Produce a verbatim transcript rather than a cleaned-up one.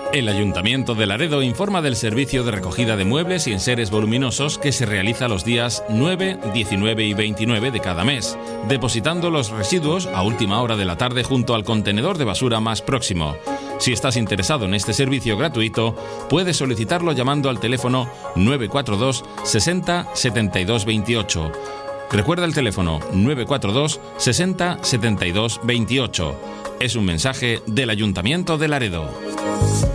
El Ayuntamiento de Laredo informa del servicio de recogida de muebles y enseres voluminosos que se realiza los días nueve, diecinueve y veintinueve de cada mes, depositando los residuos a última hora de la tarde junto al contenedor de basura más próximo. Si estás interesado en este servicio gratuito, puedes solicitarlo llamando al teléfono nueve cuatro dos sesenta setenta y dos veintiocho. Recuerda el teléfono nueve cuatro dos sesenta setenta y dos veintiocho. Es un mensaje del Ayuntamiento de Laredo.